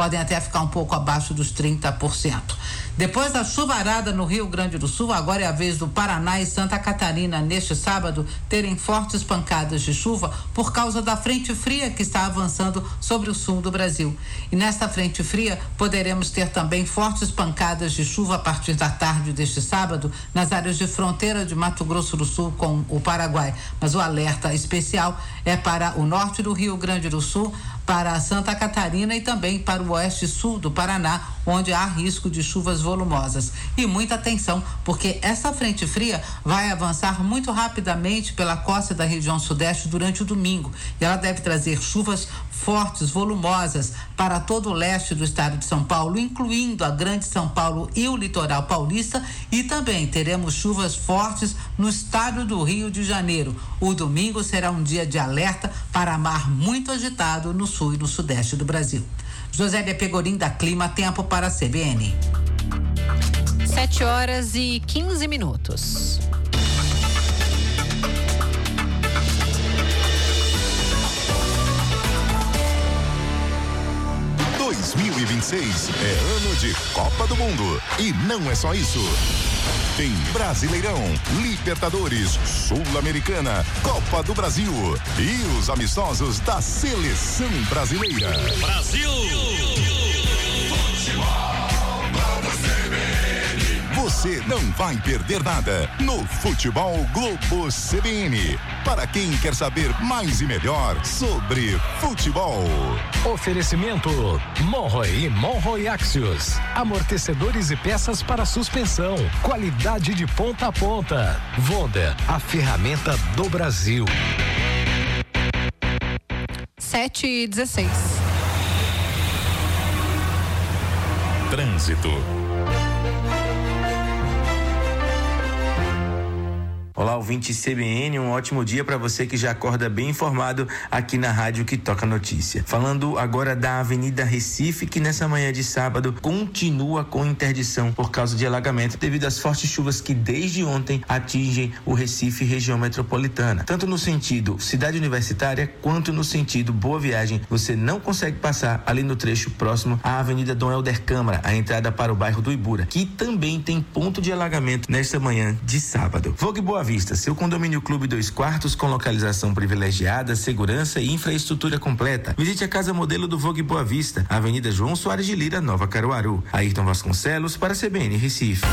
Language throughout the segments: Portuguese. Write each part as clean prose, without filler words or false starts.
podem até ficar um pouco abaixo dos 30%. Depois da chuvarada no Rio Grande do Sul, agora é a vez do Paraná e Santa Catarina, neste sábado, terem fortes pancadas de chuva por causa da frente fria que está avançando sobre o sul do Brasil. E nesta frente fria, poderemos ter também fortes pancadas de chuva a partir da tarde deste sábado nas áreas de fronteira de Mato Grosso do Sul com o Paraguai. Mas o alerta especial é para o norte do Rio Grande do Sul, para Santa Catarina e também para o oeste e sul do Paraná, onde há risco de chuvas volumosas. E muita atenção, porque essa frente fria vai avançar muito rapidamente pela costa da região sudeste durante o domingo. E ela deve trazer chuvas fortes, volumosas para todo o leste do estado de São Paulo, incluindo a Grande São Paulo e o litoral paulista, e também teremos chuvas fortes no estado do Rio de Janeiro. O domingo será um dia de alerta para mar muito agitado no sul e no sudeste do Brasil. Josélia Pegorim, da Clima Tempo para a CBN. 7h15. 2026 é ano de Copa do Mundo. E não é só isso. Tem Brasileirão, Libertadores, Sul-Americana, Copa do Brasil e os amistosos da Seleção Brasileira. Brasil! Você não vai perder nada no Futebol Globo CBN. Para quem quer saber mais e melhor sobre futebol. Oferecimento Monroe e Monroe Axios. Amortecedores e peças para suspensão. Qualidade de ponta a ponta. Vonda, a ferramenta do Brasil. 7h16. Trânsito. Olá, ouvinte CBN, um ótimo dia para você que já acorda bem informado aqui na rádio que toca notícia. Falando agora da Avenida Recife, que nessa manhã de sábado continua com interdição por causa de alagamento devido às fortes chuvas que desde ontem atingem o Recife e região metropolitana. Tanto no sentido Cidade Universitária quanto no sentido Boa Viagem, você não consegue passar ali no trecho próximo à Avenida Dom Helder Câmara, a entrada para o bairro do Ibura, que também tem ponto de alagamento nesta manhã de sábado. Vogue Boa Vista, seu condomínio clube 2 quartos com localização privilegiada, segurança e infraestrutura completa. Visite a casa modelo do Vogue Boa Vista, Avenida João Soares de Lira, Nova Caruaru. Ayrton Vasconcelos para CBN Recife.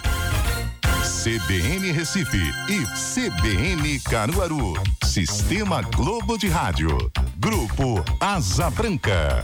CBN Recife e CBN Caruaru. Sistema Globo de Rádio. Grupo Asa Branca.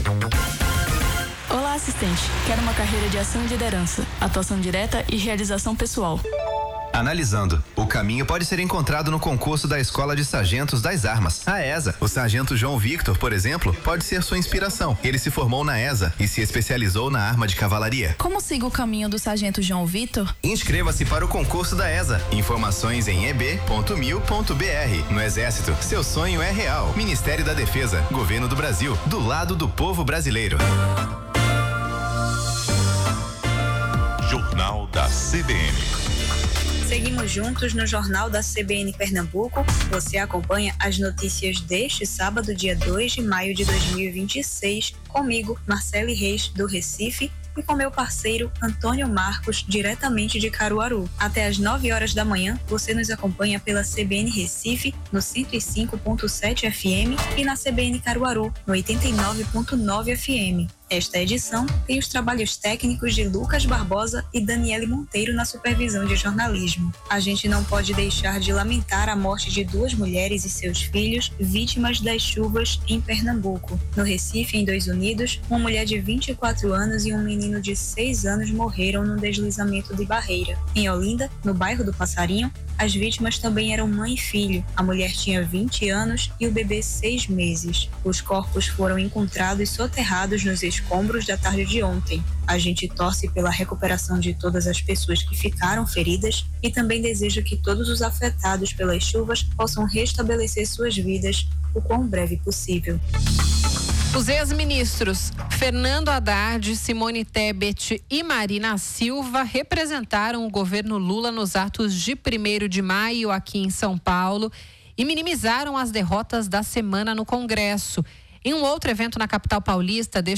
Olá, assistente. Quero uma carreira de ação e liderança, atuação direta e realização pessoal. Analisando, o caminho pode ser encontrado no concurso da Escola de Sargentos das Armas, a ESA. O sargento João Victor, por exemplo, pode ser sua inspiração. Ele se formou na ESA e se especializou na arma de cavalaria. Como sigo o caminho do sargento João Victor? Inscreva-se para o concurso da ESA. Informações em eb.mil.br. No Exército, seu sonho é real. Ministério da Defesa, Governo do Brasil, do lado do povo brasileiro. Jornal da CBN. Seguimos juntos no Jornal da CBN Pernambuco. Você acompanha as notícias deste sábado, dia 2 de maio de 2026, comigo, Marcele Reis, do Recife, e com meu parceiro Antônio Marcos, diretamente de Caruaru. Até às 9 horas da manhã, você nos acompanha pela CBN Recife, no 105.7 FM e na CBN Caruaru, no 89.9 FM. Esta edição tem os trabalhos técnicos de Lucas Barbosa e Daniele Monteiro na supervisão de jornalismo. A gente não pode deixar de lamentar a morte de 2 mulheres e seus filhos vítimas das chuvas em Pernambuco. No Recife, em 2 Unidos, uma mulher de 24 anos e um menino de 6 anos morreram num deslizamento de barreira. Em Olinda, no bairro do Passarinho, as vítimas também eram mãe e filho. A mulher tinha 20 anos e o bebê 6 meses. Os corpos foram encontrados soterrados nos escombros da tarde de ontem. A gente torce pela recuperação de todas as pessoas que ficaram feridas e também deseja que todos os afetados pelas chuvas possam restabelecer suas vidas o quão breve possível. Os ex-ministros Fernando Haddad, Simone Tebet e Marina Silva representaram o governo Lula nos atos de 1º de maio aqui em São Paulo e minimizaram as derrotas da semana no Congresso. Em um outro evento na capital paulista,